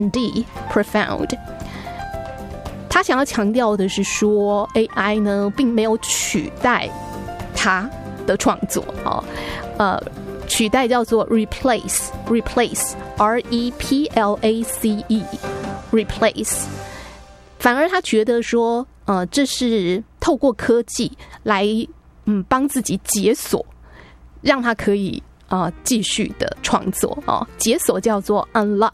D profound。他想要强调的是说 AI 呢并没有取代他的创作取代叫做 replace R-E-P-L-A-C-E replace， 反而他觉得说这是透过科技来帮自己解锁，让他可以继续的创作解锁叫做 unlock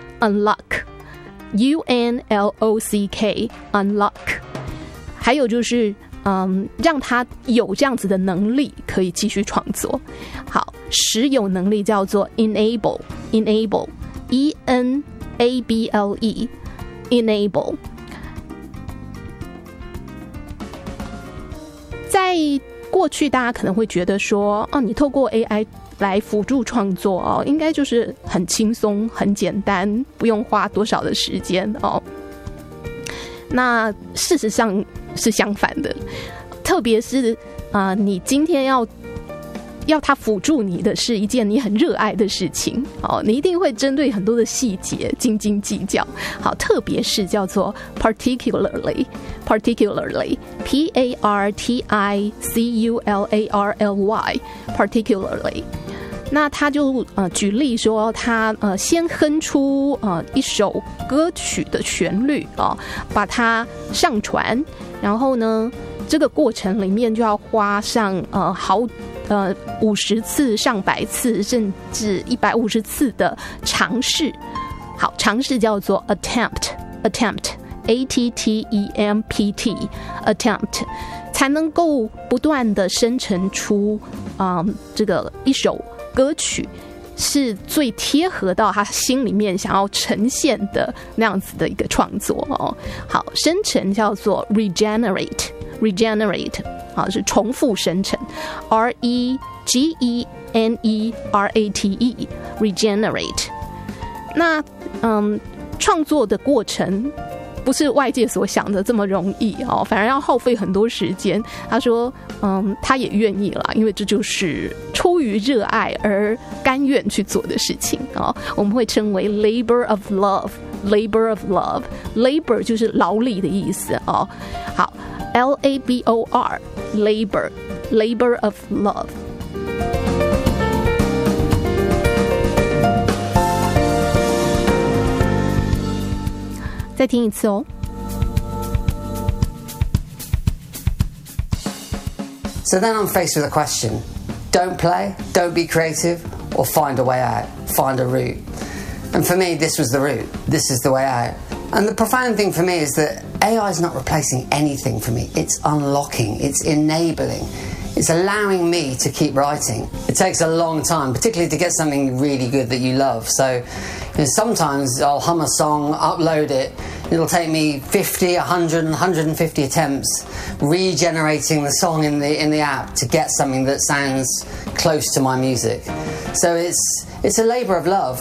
U-N-L-O-C-K unlock， 还有就是让他有这样子的能力可以继续创作。好，使有能力叫做 enable E-N-A-B-L-E enable。 在过去大家可能会觉得说你透过 AI 来辅助创作应该就是很轻松很简单，不用花多少的时间那事实上是相反的，特别是你今天要它辅助你的是一件你很热爱的事情你一定会针对很多的细节斤斤计较。好，特别是叫做 particularly P-A-R-T-I-C-U-L-A-R-L-Y particularly。 那他就举例说他先哼出一首歌曲的旋律把它上传，然后呢这个过程里面就要花上50次上百次甚至150次的尝试。好，尝试叫做 attempt A-T-T-E-M-P-T attempt， 才能够不断的生成出这个一首歌曲是最贴合到他心里面想要呈现的那样子的一个创作好，生成叫做 regenerate 是重复生成 R-E-G-E-N-E-R-A-T-E regenerate。 那创作的过程不是外界所想的这么容易反而要耗费很多时间。他说他也愿意啦，因为这就是出于热爱而甘愿去做的事情我们会称为 labor of love labor 就是劳力的意思好， L-A-B-O-R labor of love。再听一次 So then I'm faced with a question. Don't play, don't be creative, or find a way out, find a route. And for me, this was the route. This is the way out. And the profound thing for me is that AI is not replacing anything for me. It's unlocking, it's enabling. It's allowing me to keep writing. It takes a long time, particularly to get something really good that you love. So sometimes I'll hum a song, upload it. It'll take me 50, 100, 150 attempts regenerating the song in the app to get something that sounds close to my music. So it's a labor of love.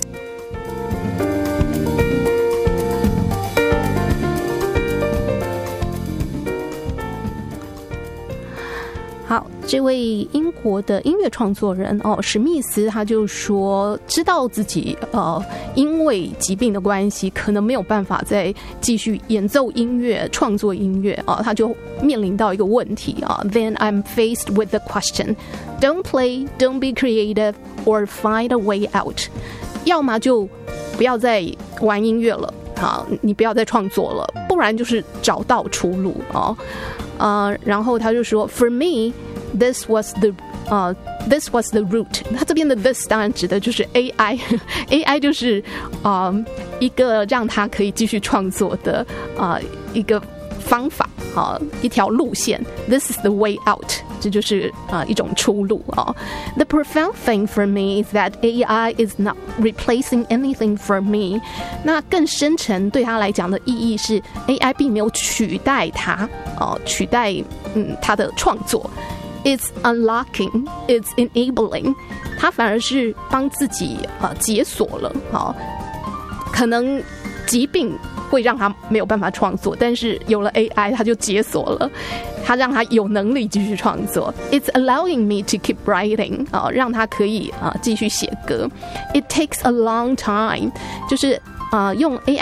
好，这位英国的音乐创作人史密斯他就说知道自己因为疾病的关系可能没有办法再继续演奏音乐创作音乐他就面临到一个问题Then I'm faced with the question, don't play, don't be creative, or find a way out。 要么就不要再玩音乐了你不要再创作了，不然就是找到出路然后他就说 For me, this was the route。 他这边的 this 当然指的就是 AI 就是一个让他可以继续创作的一个方法一条路线。 This is the way out， 这就是一种出路The profound thing for me is that AI is not replacing anything for me。 那更深层对他来讲的意义是 AI 并没有取代他取代他的创作。 It's unlocking, it's enabling， 他反而是帮自己解锁了可能疾病会让他没有办法创作，但是有了 AI 他就解锁了，他让他有能力继续创作。 It's allowing me to keep writing， 让他可以继续写歌。 It takes a long time， 就是用